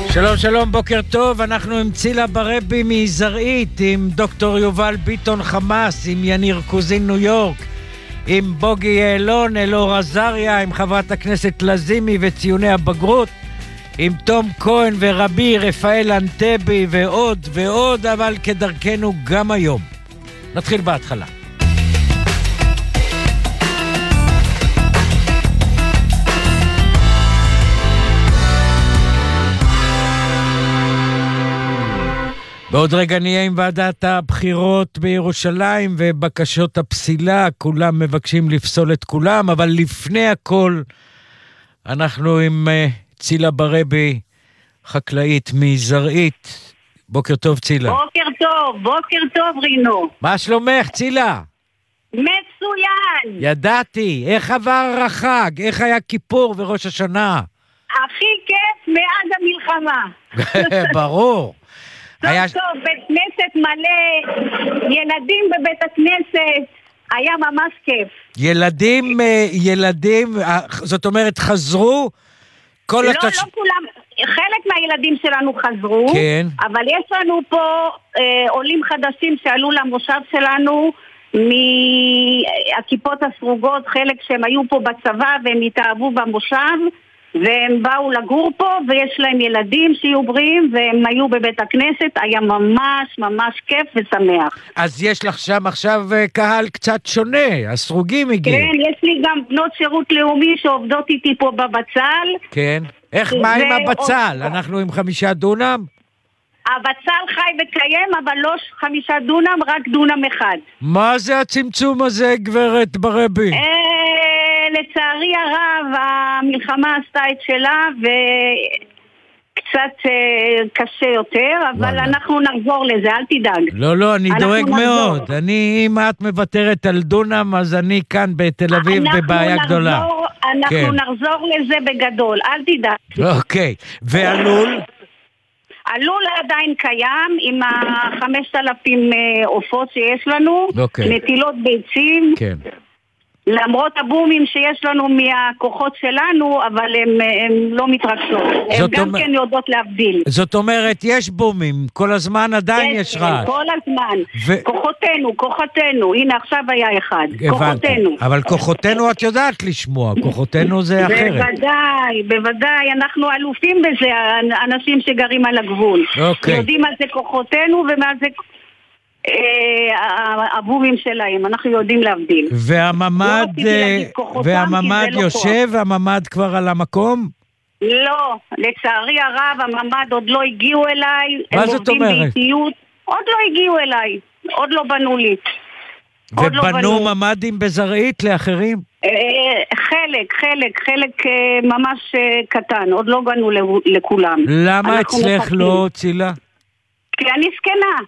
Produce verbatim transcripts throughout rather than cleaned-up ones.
שלום שלום, בוקר טוב. אנחנו עם צילה ברבי מזרעית, עם דוקטור יובל ביטון חמאס, עם יניר קוזין ניו יורק, עם בוגי יעלון, אלאור עזריה, עם חברת הכנסת לזימי וציוני הבגרות, עם תום כהן ורבי רפאל אנטבי ועוד ועוד, אבל כדרכנו גם היום. נתחיל בהתחלה. בעוד רגע נהיה עם ועדת הבחירות בירושלים ובקשות הפסילה, כולם מבקשים לפסול את כולם, אבל לפני הכל אנחנו עם uh, צילה ברבי, חקלאית מזרעית. בוקר טוב צילה. בוקר טוב, בוקר טוב רינו. מה שלומך צילה? מצוין. ידעתי, איך עבר החג, איך היה כיפור וראש השנה? הכי כיף מאז המלחמה. ברור. טוב היה... טוב, בית כנסת מלא, ילדים בבית הכנסת, היה ממש כיף. ילדים, ילדים, זאת אומרת חזרו? כל לא, התש... לא כולם, חלק מהילדים שלנו חזרו, כן. אבל יש לנו פה אה, עולים חדשים שעלו למושב שלנו, מהכיפות הסרוגות, חלק שהם היו פה בצבא והם התאהבו במושב, והם באו לגור פה, ויש להם ילדים שיהיו בריאים, והם היו בבית הכנסת, היה ממש ממש כיף ושמח. אז יש לך שם עכשיו קהל קצת שונה, הסרוגים הגיעו. כן, יש לי גם בנות שירות לאומי שעובדות איתי פה בבצל. כן, איך, מה עם הבצל? אנחנו עם חמישה דונם? הבצל חי וקיים, אבל לא חמישה דונם, רק דונם אחד. מה זה הצמצום הזה, גברת ברבי? לצערי הרב, המלחמה עשתה את שלה, וקצת קשה יותר, אבל אנחנו נחזור לזה, אל תדאג. לא, לא, אני דואג מאוד. אני, אם את מוותרת על דונם, אז אני כאן בתל אביב בבעיה גדולה. אנחנו נחזור לזה בגדול, אל תדאג. אוקיי, והלול? הלול עדיין קיים עם ה-חמשת אלפים עופות שיש לנו, נטילות ביצים. כן. למרות הבומים שיש לנו מהכוחות שלנו, אבל הם, הם לא מתרגשות. הם גם אומר... כן יודעות להבדיל. זאת אומרת, יש בומים, כל הזמן עדיין יש, יש רעש. כל הזמן. ו... כוחותינו, כוחותינו. הנה, עכשיו היה אחד. הבנתי. כוחותינו. אבל כוחותינו את יודעת לשמוע, כוחותינו זה אחרת. בוודאי, בוודאי. אנחנו אלופים בזה, אנשים שגרים על הגבול. אוקיי. יודעים על זה כוחותינו ומה זה... הבומים שלהם, אנחנו יודעים להבדיל. והממד, והממד יושב, הממד כבר על המקום? לא, לצערי הרב, הממד עוד לא הגיעו אליי. מה זאת אומרת? באיטיות, עוד לא הגיעו אליי, עוד לא בנו לי. ובנו ממדים בזרעית לאחרים? חלק, חלק, חלק ממש קטן, עוד לא בנו לכולם. למה אצלך לא, צילה? כי אני סקנה.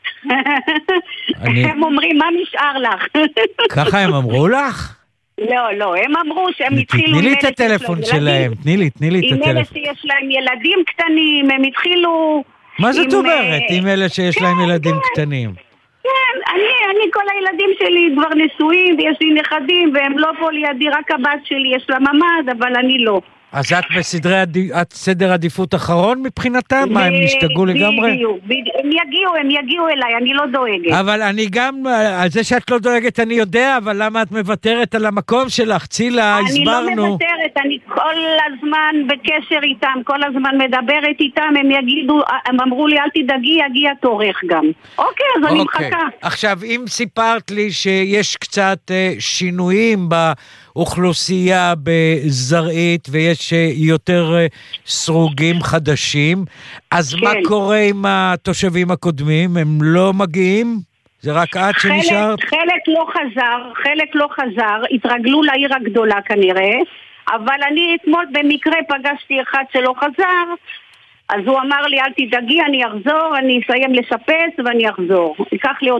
הם אומרים, מה נשאר לך? ככה הם אמרו לך? לא, לא, הם אמרו שהם התחילו... תני לי את הטלפון שלהם, תני לי, תני לי את הטלפון. עם אלה שיש להם ילדים קטנים, הם התחילו... מה זאת אומרת, עם אלה שיש להם ילדים קטנים? כן, אני, כל הילדים שלי כבר נשואים, ויש לי נכדים, והם לא פה לידי, רק הבת שלי יש לה ממד, אבל אני לא. אז את בסדרי, את סדר עדיפות אחרון מבחינתם? מה, הם נשתגעו לגמרי? בדיוק, הם יגיעו, הם יגיעו אליי, אני לא דואגת. אבל אני גם, על זה שאת לא דואגת אני יודע, אבל למה את מוותרת על המקום שלך? צילה, הסברנו. אני לא מוותרת, אני כל הזמן בקשר איתם, כל הזמן מדברת איתם, הם יגידו, הם אמרו לי, אל תדאגי, יגיע תורך גם. אוקיי, אז אני מחכה. עכשיו, אם סיפרת לי שיש קצת שינויים ב... אוכלוסייה בזרעית ויש יותר סרוגים חדשים, אז כן. מה קורה עם התושבים הקודמים? הם לא מגיעים? זה רק את שנשארת? חלק, חלק לא חזר, חלק לא חזר, התרגלו לעיר הגדולה כנראה, אבל אני אתמול במקרה פגשתי אחד שלא חזר, אז הוא אמר לי, אל תדאגי, אני אחזור, אני אסיים לשפץ ואני אחזור. ייקח לי עוד